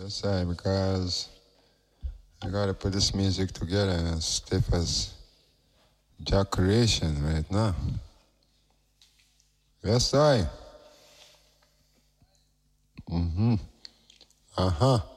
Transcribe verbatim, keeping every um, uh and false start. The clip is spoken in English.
Yes, I, because I gotta put this music together as stiff as Jack creation right now. Yes, I. Mm-hmm. Uh-huh.